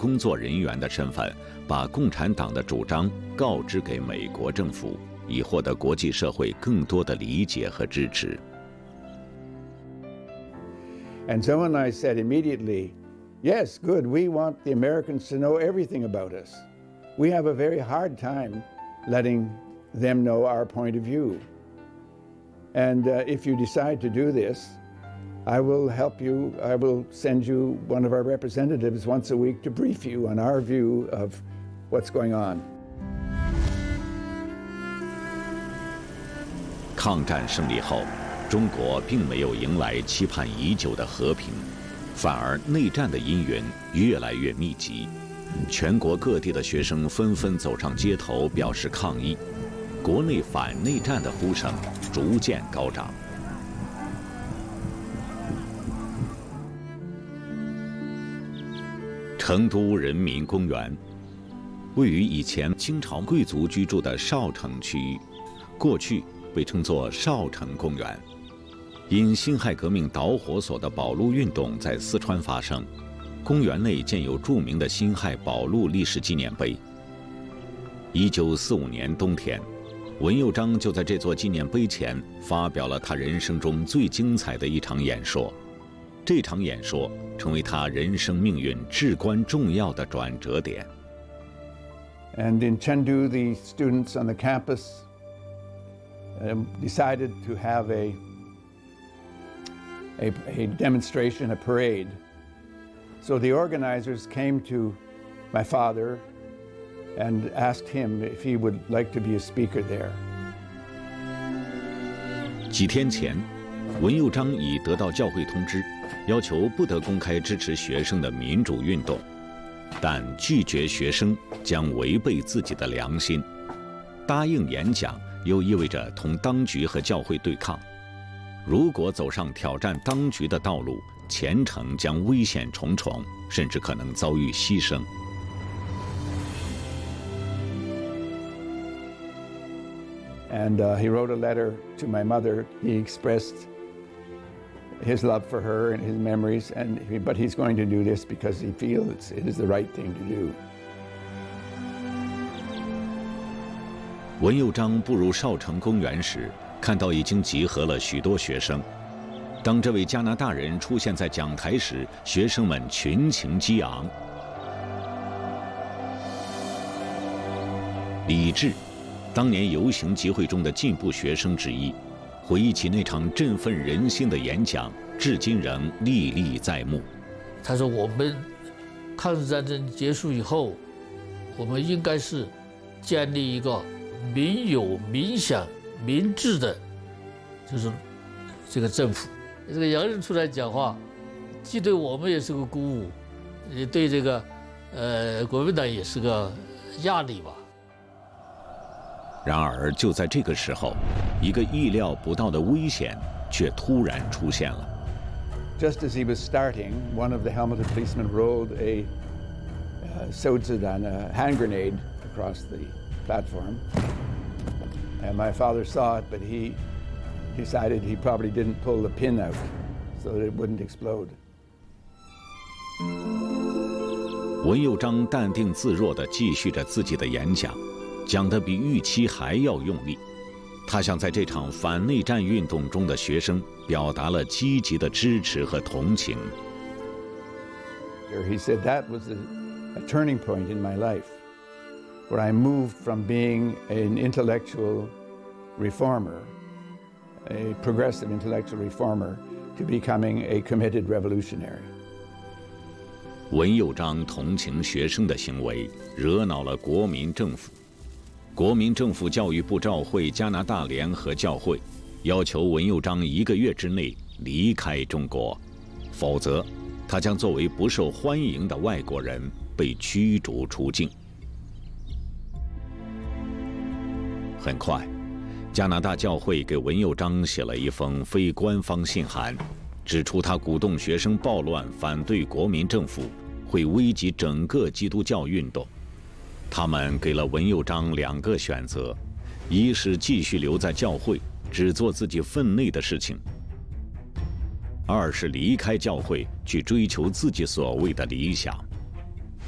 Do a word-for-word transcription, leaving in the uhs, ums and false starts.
工作人员的身份，把共产党的主张告知给美国政府，以获得国际社会更多的理解和支持。 And someone and I said immediately, yes, good, we want the Americans to know everything about us. We have a very hard time letting them know our point of view. And uh, if you decide to do this, I will help you, I will send you one of our representatives once a week to brief you on our view of what's going on. 抗战胜利后，中国并没有迎来期盼已久的和平，反而内战的阴云越来越密集。全国各地的学生纷纷走上街头表示抗议，国内反内战的呼声逐渐高涨。成都人民公园位于以前清朝贵族居住的少城区域，过去被称作少城公园。因辛亥革命导火索的保路运动在四川发生，公园内建有著名的辛亥保路历史纪念碑。一九四五年冬天，文佑章就在这座纪念碑前发表了他人生中最精彩的一场演说。这场演说成为他人生命运至关重要的转折点。 And in Chengdu, the students on the campus um, decided to have a, a, a demonstration, a parade. So the organizers came to my father and asked him if he would like to be a speaker there. 几天前，文佑章已得到教会通知，要求不得公开支持学生的民主运动，但拒绝学生将违背自己的良心。答应演讲又意味着同当局和教会对抗，如果走上挑战当局的道路，前程将危险重重，甚至可能遭遇牺牲。 And uh, he wrote a letter to my mother. He expressed his love for her and his memories, and he, but he's going to do this because he feels it is the right thing to do. 文佑章步入少城公园时，看到已经集合了许多学生。当这位加拿大人出现在讲台时，学生们群情激昂。李志，当年游行集会中的进步学生之一，回忆起那场振奋人心的演讲，至今仍历历在目。 他说：“我们抗日战争结束以后，我们应该是建立一个民有、民享、民治的，就是这个政府。这个洋人出来讲话，既对我们也是个鼓舞，也对这个呃国民党也是个压力吧。” 然而，就在这个时候，一个意料不到的危险却突然出现了。 Just as he was starting, one of the helmeted policemen rolled a uh, sojudan, a hand grenade, across the platform. And my father saw it, but he decided he probably didn't pull the pin out so that it wouldn't explode. 文佑章淡定自若地继续着自己的演讲，讲得比预期还要用力。他向在这场反内战运动中的学生表达了积极的支持和同情。 He said that was a, a turning point in my life, where I moved from being an intellectual reformer, a progressive intellectual reformer, to becoming a committed revolutionary. 文佑章同情学生的行为惹恼了国民政府。国民政府教育部召会加拿大联合教会，要求文佑章一个月之内离开中国，否则他将作为不受欢迎的外国人被驱逐出境。很快，加拿大教会给文佑章写了一封非官方信函，指出他鼓动学生暴乱，反对国民政府，会危及整个基督教运动。他们给了文佑章两个选择：一是继续留在教会，只做自己分内的事情；二是离开教会，去追求自己所谓的理想。